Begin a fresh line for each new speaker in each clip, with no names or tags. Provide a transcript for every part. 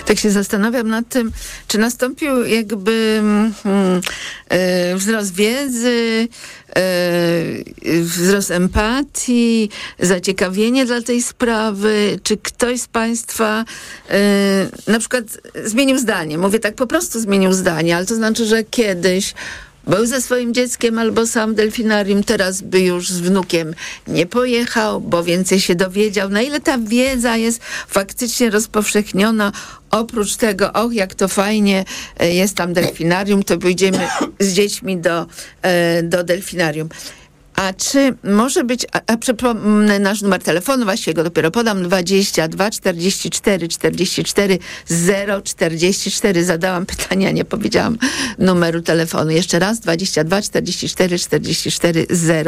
Tak się zastanawiam nad tym, czy nastąpił jakby wzrost wiedzy, wzrost empatii, zaciekawienie dla tej sprawy, czy ktoś z Państwa na przykład zmienił zdanie. Mówię tak, po prostu zmienił zdanie, ale to znaczy, że kiedyś był ze swoim dzieckiem albo sam w delfinarium, teraz by już z wnukiem nie pojechał, bo więcej się dowiedział. Na ile ta wiedza jest faktycznie rozpowszechniona, oprócz tego, jak to fajnie jest tam delfinarium, to pójdziemy z dziećmi do delfinarium. A czy może być, przypomnę nasz numer telefonu, właściwie go dopiero podam, 22 44 44 044. Zadałam pytania, nie powiedziałam numeru telefonu. Jeszcze raz, 22 44 44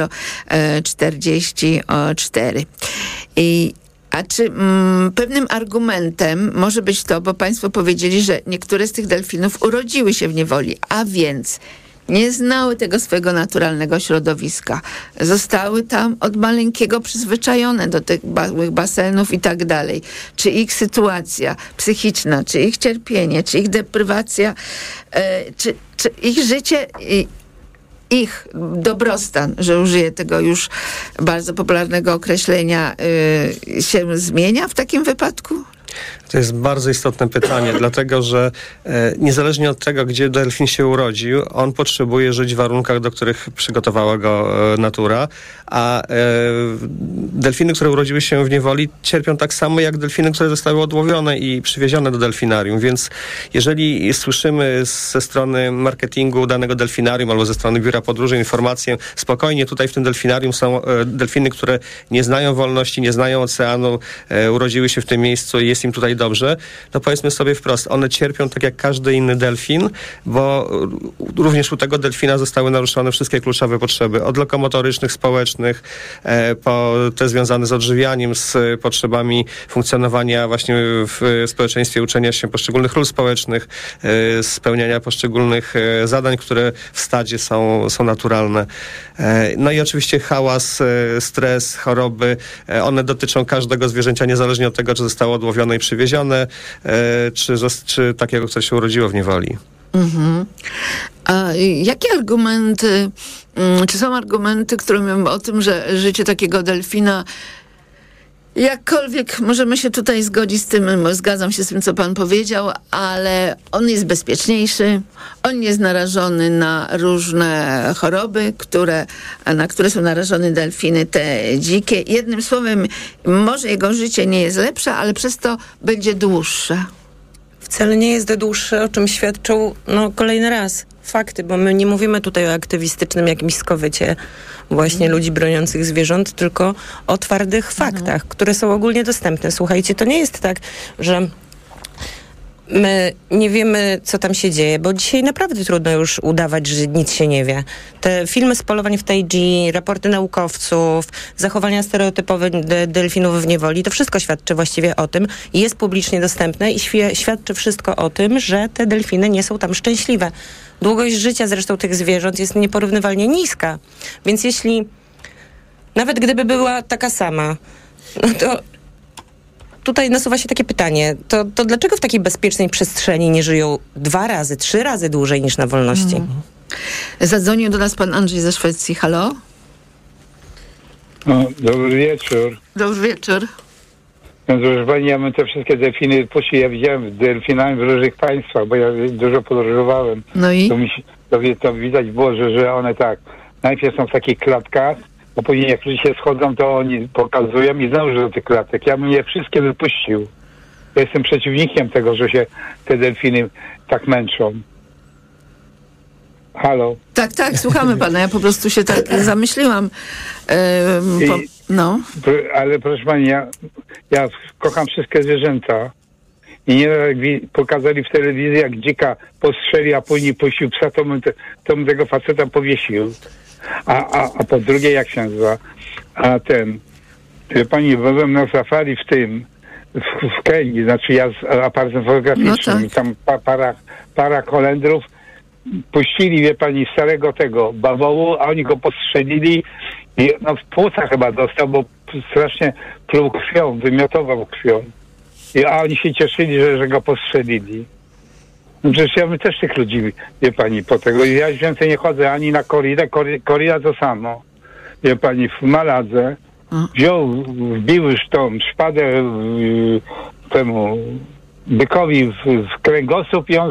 044. A czy pewnym argumentem może być to, bo Państwo powiedzieli, że niektóre z tych delfinów urodziły się w niewoli, a więc nie znały tego swojego naturalnego środowiska. Zostały tam od maleńkiego przyzwyczajone do tych małych basenów i tak dalej. Czy ich sytuacja psychiczna, czy ich cierpienie, czy ich deprywacja, czy ich życie, ich dobrostan, że użyję tego już bardzo popularnego określenia, się zmienia w takim wypadku?
To jest bardzo istotne pytanie, dlatego że niezależnie od tego, gdzie delfin się urodził, on potrzebuje żyć w warunkach, do których przygotowała go natura, a delfiny, które urodziły się w niewoli, cierpią tak samo jak delfiny, które zostały odłowione i przywiezione do delfinarium, więc jeżeli słyszymy ze strony marketingu danego delfinarium albo ze strony biura podróży informację, spokojnie, tutaj w tym delfinarium są delfiny, które nie znają wolności, nie znają oceanu, urodziły się w tym miejscu i jest im tutaj dobrze, no powiedzmy sobie wprost, one cierpią tak jak każdy inny delfin, bo również u tego delfina zostały naruszone wszystkie kluczowe potrzeby, od lokomotorycznych, społecznych, po te związane z odżywianiem, z potrzebami funkcjonowania właśnie w społeczeństwie, uczenia się poszczególnych ról społecznych, spełniania poszczególnych zadań, które w stadzie są naturalne. No i oczywiście hałas, stres, choroby, one dotyczą każdego zwierzęcia, niezależnie od tego, czy zostało odłowione i przywiezione, czy takiego, które się urodziło w niewoli.
Mhm. A jakie argumenty, czy są argumenty, które mówią o tym, że życie takiego delfina, jakkolwiek możemy się tutaj zgodzić z tym, zgadzam się z tym, co pan powiedział, ale on jest bezpieczniejszy, on jest narażony na różne choroby, na które są narażone delfiny, te dzikie. Jednym słowem, może jego życie nie jest lepsze, ale przez to będzie dłuższe.
Wcale nie jest dłuższe, o czym świadczą, kolejny raz, fakty, bo my nie mówimy tutaj o aktywistycznym jakimś skowycie właśnie ludzi broniących zwierząt, tylko o twardych faktach, które są ogólnie dostępne. Słuchajcie, to nie jest tak, że my nie wiemy, co tam się dzieje, bo dzisiaj naprawdę trudno już udawać, że nic się nie wie. Te filmy z polowań w Taiji, raporty naukowców, zachowania stereotypowe delfinów w niewoli, to wszystko świadczy właściwie o tym, jest publicznie dostępne i świadczy wszystko o tym, że te delfiny nie są tam szczęśliwe. Długość życia zresztą tych zwierząt jest nieporównywalnie niska. Więc nawet gdyby była taka sama, to tutaj nasuwa się takie pytanie, to dlaczego w takiej bezpiecznej przestrzeni nie żyją 2 razy, 3 razy dłużej niż na wolności?
Zadzwonił do nas pan Andrzej ze Szwecji. Halo?
Dobry wieczór.
Dobry wieczór.
Proszę pani, ja bym te wszystkie delfiny puścił. Ja widziałem delfinami w różnych państwach, bo ja dużo podróżowałem.
No i?
To widać było, że one tak, najpierw są w takich klatkach, a później jak ludzie się schodzą, to oni pokazują i zdążą do tych klatek. Ja bym je wszystkie wypuścił. Ja jestem przeciwnikiem tego, że się te delfiny tak męczą. Halo?
Tak, słuchamy pana. Ja po prostu się tak zamyśliłam.
Ale proszę pani, ja kocham wszystkie zwierzęta i nie jak pokazali w telewizji, jak dzika postrzeli, a później puścił psa, to bym tego faceta powiesił. A po drugie, jak się nazywa? Pani, byłem na safari w Kenii, znaczy ja z aparatem fotograficznym i tam para Holendrów puścili, wie pani, starego tego bawołu, a oni go postrzelili i w płuca chyba dostał, bo strasznie pluł krwią, wymiotował krwią. A oni się cieszyli, że go postrzelili. No przecież ja bym też tych ludzi, wie pani, po tego. Ja już więcej nie chodzę ani na korridę. Korrida to samo. Wie pani, w Maladze wbił już tą szpadę temu bykowi w kręgosłup i on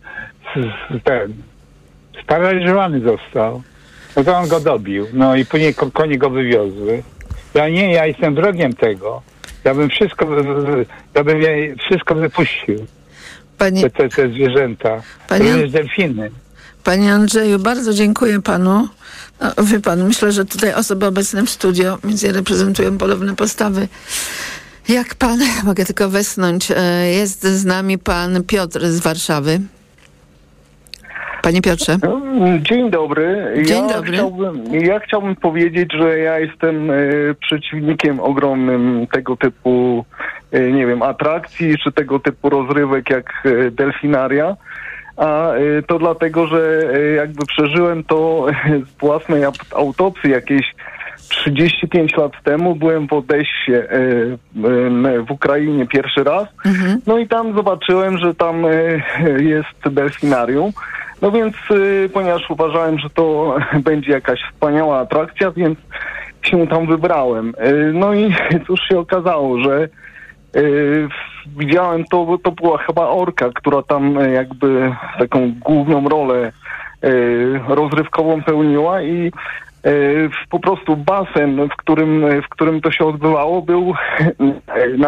sparaliżowany został. No to on go dobił. No i później konie go wywiozły. Ja jestem wrogiem tego. Ja bym wszystko wypuścił. Te zwierzęta. Również delfiny.
Panie Andrzeju, bardzo dziękuję panu. No, wie pan, myślę, że tutaj osoby obecne w studio, więc reprezentują podobne postawy. Jak pan, mogę tylko wesnąć, jest z nami pan Piotr z Warszawy. Panie Piotrze.
Dzień dobry.
Dzień dobry.
Ja chciałbym powiedzieć, że ja jestem przeciwnikiem ogromnym tego typu, nie wiem, atrakcji, czy tego typu rozrywek jak delfinaria. A to dlatego, że jakby przeżyłem to z własnej autopsji jakieś 35 lat temu. Byłem w Odessie w Ukrainie pierwszy raz. No i tam zobaczyłem, że tam jest delfinarium. No więc, ponieważ uważałem, że to będzie jakaś wspaniała atrakcja, więc się tam wybrałem. No i cóż się okazało, że widziałem to była chyba orka, która tam jakby taką główną rolę rozrywkową pełniła i po prostu basen, w którym to się odbywało, był na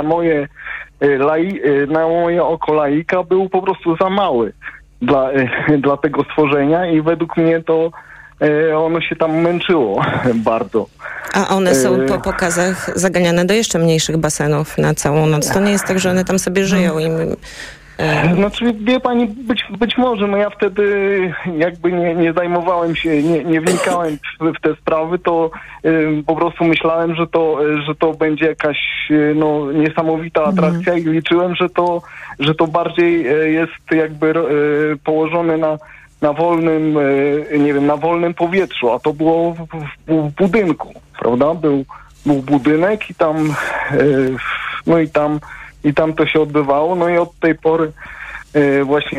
moje oko laika był po prostu za mały dla tego stworzenia i według mnie to ono się tam męczyło bardzo.
A one są po pokazach zaganiane do jeszcze mniejszych basenów na całą noc. To nie jest tak, że one tam sobie żyją i...
Znaczy, wie pani, być może, no ja wtedy jakby nie zajmowałem się, nie wnikałem w te sprawy, to po prostu myślałem, że to będzie jakaś no, niesamowita atrakcja i liczyłem, że to bardziej jest jakby położone na wolnym, nie wiem, na wolnym powietrzu, a to było w budynku, prawda? Był budynek i tam, no i tam to się odbywało, no i od tej pory właśnie